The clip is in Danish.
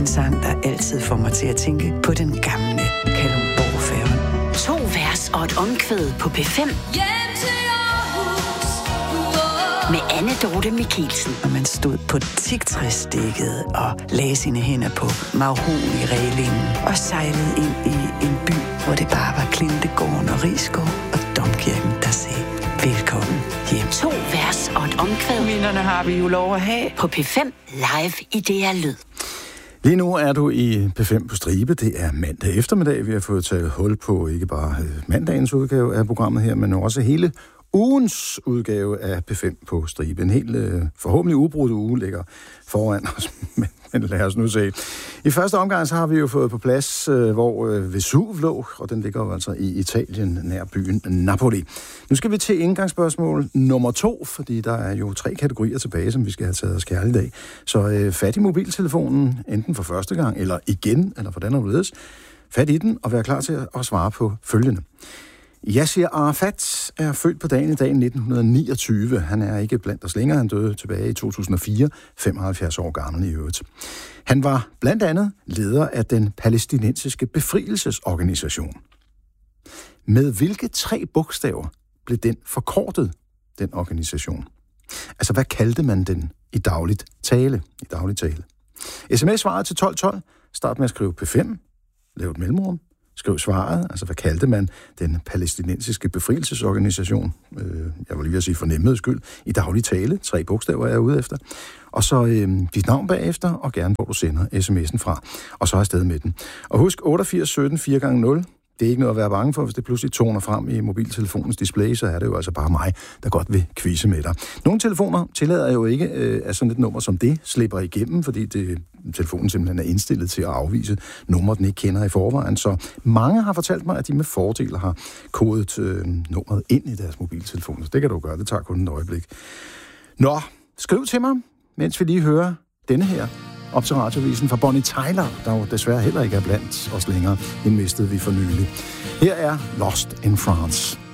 en sang, der altid får mig til at tænke på den gamle Kalundborg-færge. 2 vers og et omkvæd på P5. Med Anne Dorte Michelsen. Og man stod på teaktræsdækket og lagde sine hænder på mahogni-reglingen og sejlede ind i en by, hvor det bare var Klintegården og Risskov og Domkirken, der sagde velkommen hjem. 2 vers og et omkvæd. Minderne har vi jo lov at have. På P5 live i DR Lyd. Lige nu er du i P5 på stribe. Det er mandag eftermiddag. Vi har fået taget hul på ikke bare mandagens udgave af programmet her, men også hele ugens udgave af P5 på stribe. En helt forhåbentlig ubrudt uge ligger foran os, men lad os nu se. I første omgang så har vi jo fået på plads, hvor Vesuv lå, og den ligger jo altså i Italien, nær byen Napoli. Nu skal vi til indgangsspørgsmål nummer 2, fordi der er jo 3 kategorier tilbage, som vi skal have taget os kærligt af. Så fat i mobiltelefonen, enten for første gang, eller igen, eller hvordan du ledes. Fat i den, og vær klar til at svare på følgende. Yasser Arafat er født på dagen i dag 1929. Han er ikke blandt os længere. Han døde tilbage i 2004, 75 år gammel i øvrigt. Han var blandt andet leder af den palæstinensiske befrielsesorganisation. Med hvilke 3 bogstaver blev den forkortet, den organisation? Altså, hvad kaldte man den i dagligt tale? SMS-svaret til 1212. Start med at skrive P5. Lav et mellemrum. Skriv svaret, altså hvad kaldte man den palæstinensiske befrielsesorganisation? Jeg vil lige sige for nemheds skyld. I daglig tale, 3 bogstaver er jeg ude efter. Og så dit navn bagefter, og gerne hvor du sender sms'en fra. Og så afsted med den. Og husk 88 17 4x0. Det er ikke noget at være bange for, hvis det pludselig toner frem i mobiltelefonens display, så er det jo altså bare mig, der godt vil quizze med dig. Nogle telefoner tillader jo ikke, at sådan et nummer som det slipper igennem, fordi telefonen simpelthen er indstillet til at afvise numre, den ikke kender i forvejen. Så mange har fortalt mig, at de med fordel har kodet nummeret ind i deres mobiltelefon. Så det kan du gøre, det tager kun et øjeblik. Nå, skriv til mig, mens vi lige hører denne her. Op til radiovisen fra Bonnie Tyler, der jo desværre heller ikke er blandt os længere. Den mistede vi for nylig. Her er Lost in France.